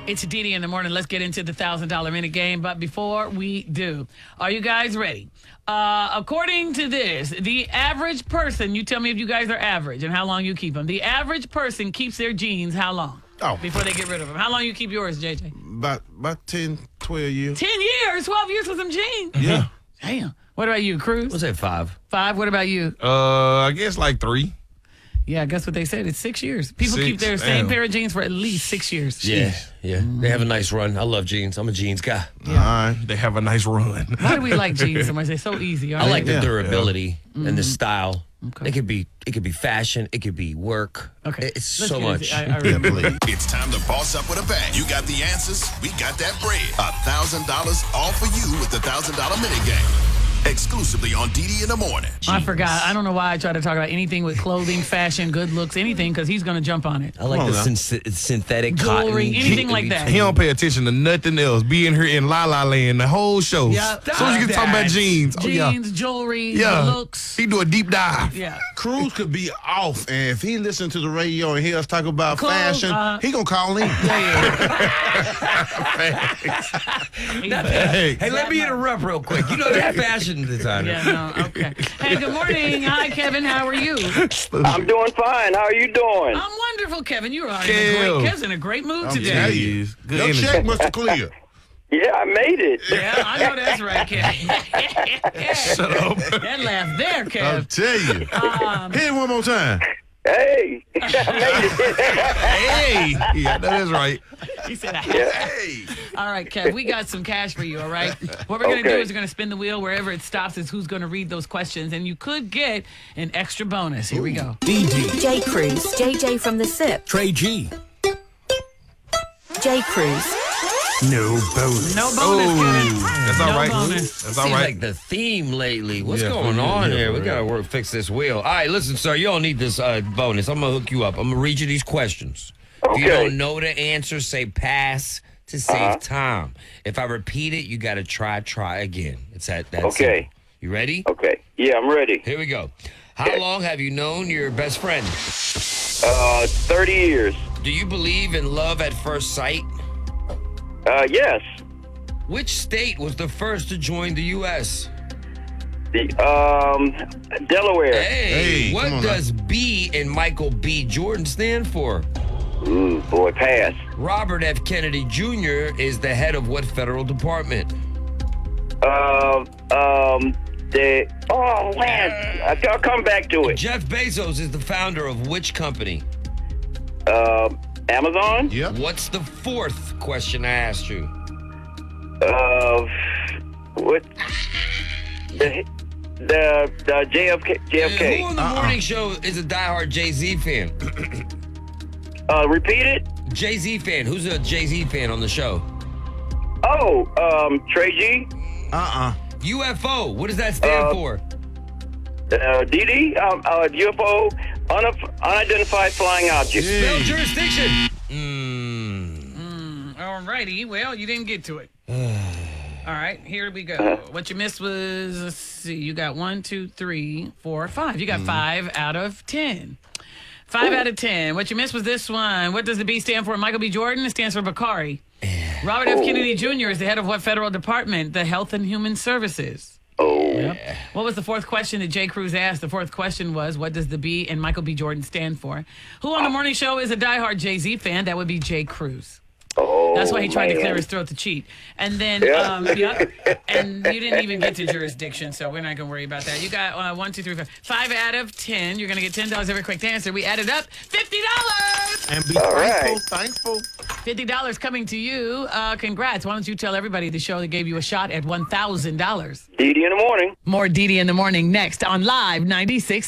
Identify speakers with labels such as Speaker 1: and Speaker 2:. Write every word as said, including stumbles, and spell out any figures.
Speaker 1: It's Didi in the morning. Let's get into the one thousand dollar minute game. But before we do, are you guys ready? Uh, according to this, the average person, you tell me if you guys are average and how long you keep them. The average person keeps their jeans how long?
Speaker 2: Oh.
Speaker 1: Before they get rid of them. How long you keep yours, J J?
Speaker 2: About about ten, twelve years.
Speaker 1: ten years? twelve years with some jeans?
Speaker 2: Yeah.
Speaker 1: Damn. What about you, Cruz?
Speaker 3: We'll say five.
Speaker 1: Five. What about you?
Speaker 4: Uh, I guess like three.
Speaker 1: Yeah, guess what they said. It's six years. People
Speaker 4: Six?
Speaker 1: keep their same
Speaker 4: Damn.
Speaker 1: pair of jeans for at least six years.
Speaker 3: Yeah, yeah. They have a nice run. I love jeans. I'm a jeans guy.
Speaker 2: All right.
Speaker 4: They have a nice run.
Speaker 1: Why do we like jeans so much? They're so easy.
Speaker 3: I like the
Speaker 2: Yeah.
Speaker 3: durability and the style.
Speaker 1: Okay.
Speaker 3: It could be it could be fashion. It could be work.
Speaker 1: Okay.
Speaker 3: It's
Speaker 1: Let's
Speaker 3: so
Speaker 1: get
Speaker 3: much.
Speaker 1: into- I, I remember.
Speaker 2: Please.
Speaker 5: It's time to boss up with a bang. You got the answers. We got that bread. A thousand dollars all for you with the thousand dollar minute game. Exclusively on Didi in the morning.
Speaker 1: I forgot. I don't know why I try to talk about anything with clothing, fashion, good looks, anything, because he's going to jump on it.
Speaker 3: I like
Speaker 2: Come
Speaker 3: the
Speaker 2: on now.
Speaker 3: syn- synthetic
Speaker 1: Jewelry,
Speaker 3: cotton.
Speaker 1: anything like that.
Speaker 4: He don't pay attention to nothing else. Being here in La La Land the whole show.
Speaker 1: Yeah.
Speaker 4: As soon as you get talking about
Speaker 3: That.
Speaker 4: jeans, oh yeah,
Speaker 1: Jeans, jewelry,
Speaker 4: yeah,
Speaker 1: looks.
Speaker 4: he do a deep dive.
Speaker 1: Yeah.
Speaker 2: Cruz could be off, and if he listen to the radio and hear us talk about
Speaker 1: Clothes,
Speaker 2: fashion,
Speaker 1: uh,
Speaker 2: he gonna call in.
Speaker 4: Hey,
Speaker 3: Hey, let me interrupt real quick. You know that fashion designer.
Speaker 1: Yeah, no, okay. Hey, good morning. Hi, Kevin. How are you?
Speaker 6: I'm doing fine. How are you doing?
Speaker 1: I'm wonderful, Kevin. You are in a
Speaker 4: Kev.
Speaker 1: great, Kev's in a great mood
Speaker 2: I'm
Speaker 1: today.
Speaker 2: telling
Speaker 4: he
Speaker 2: you.
Speaker 4: is. Good
Speaker 2: Your
Speaker 4: energy.
Speaker 2: check must have cleared.
Speaker 6: Yeah, I made it.
Speaker 1: Yeah, I know that's right, Kev.
Speaker 4: Shut up.
Speaker 1: That laugh there,
Speaker 2: I'll
Speaker 1: Kev.
Speaker 2: tell you.
Speaker 1: Um,
Speaker 2: Hit it one more time.
Speaker 6: Hey, I made it.
Speaker 4: Hey, yeah, that is right.
Speaker 1: he said,
Speaker 2: Hey.
Speaker 1: all right, Kev, we got some cash for you, all right? What we're going to do
Speaker 6: Okay.
Speaker 1: is we're going to spin the wheel. Wherever it stops is who's going to read those questions, and you could get an extra bonus. Here we go.
Speaker 7: D D,
Speaker 8: J. Cruz, J J from the S I P,
Speaker 7: Trey G.
Speaker 8: J. Cruz,
Speaker 7: No bonus.
Speaker 1: No bonus, Kevin.
Speaker 4: That's all
Speaker 1: No
Speaker 4: right.
Speaker 1: bonus.
Speaker 4: That's all
Speaker 3: Seems
Speaker 4: right.
Speaker 3: like the theme lately. What's
Speaker 4: Yeah,
Speaker 3: going
Speaker 4: for real,
Speaker 3: on
Speaker 4: yeah,
Speaker 3: here?
Speaker 4: for
Speaker 3: We
Speaker 4: real.
Speaker 3: gotta work fix this wheel. All right, listen, sir. You don't need this uh, bonus. I'm gonna hook you up. I'm gonna read you these questions. If you
Speaker 6: Okay.
Speaker 3: don't know the answer, say pass to save
Speaker 6: Uh-huh.
Speaker 3: time. If I repeat it, you gotta try, try again. It's that. That's
Speaker 6: Okay.
Speaker 3: simple. You ready?
Speaker 6: Okay. Yeah, I'm ready.
Speaker 3: Here we go. How
Speaker 6: Okay.
Speaker 3: long have you known your best friend?
Speaker 6: Uh, thirty years.
Speaker 3: Do you believe in love at first sight?
Speaker 6: Uh, yes.
Speaker 3: Which state was the first to join the U S?
Speaker 6: The um, Delaware.
Speaker 3: Hey,
Speaker 2: Hey,
Speaker 3: what
Speaker 2: come on now.
Speaker 3: does B in Michael B. Jordan stand for?
Speaker 6: Ooh, boy, pass.
Speaker 3: Robert F. Kennedy Junior is the head of what federal department?
Speaker 6: Uh, um, the oh man, I- I'll come back to it.
Speaker 3: Jeff Bezos is the founder of which company?
Speaker 6: Uh, Amazon.
Speaker 2: Yep.
Speaker 3: What's the fourth question I asked you?
Speaker 6: Uh, what? The the the J F K J F
Speaker 3: Who
Speaker 6: K.
Speaker 3: on the morning show is a diehard Jay-Z fan?
Speaker 6: Uh, repeat it.
Speaker 3: Jay-Z fan. Who's a Jay-Z fan on the show?
Speaker 6: Oh, um, Trey G.
Speaker 2: Uh-uh.
Speaker 3: U F O. What does that stand
Speaker 6: Uh,
Speaker 3: for?
Speaker 6: Uh, D D. Um, uh, U F O. Unif- unidentified flying object.
Speaker 3: Spell jurisdiction. Mm.
Speaker 1: All righty. Well, you didn't get to it. All right, here we go. What you missed was, let's see, you got one, two, three, four, five. You got five out of ten. Five out of ten. What you missed was this one. What does the B stand for? Michael B. Jordan. It stands for Bakari. Robert F. Kennedy Junior is the head of what federal department? The Health and Human Services.
Speaker 6: Oh.
Speaker 1: Yep. What was the fourth question that Jay Cruz asked? The fourth question was, what does the B in Michael B. Jordan stand for? Who on the morning show is a diehard Jay-Z fan? That would be Jay Cruz.
Speaker 6: Oh,
Speaker 1: That's why he tried to
Speaker 6: man.
Speaker 1: clear his throat to cheat. And then,
Speaker 6: Yeah.
Speaker 1: um, yeah, and you didn't even get to jurisdiction, so we're not going to worry about that. You got uh, one, two, three, four, five out of ten. You're going to get ten dollars every quick answer. We added up fifty dollars.
Speaker 2: And be
Speaker 6: All
Speaker 2: thankful,
Speaker 6: right.
Speaker 2: thankful.
Speaker 1: fifty dollars coming to you. Uh, congrats. Why don't you tell everybody the show that gave you a shot at one thousand dollars?
Speaker 6: D D in the morning.
Speaker 1: More Didi in the morning next on Live ninety-six.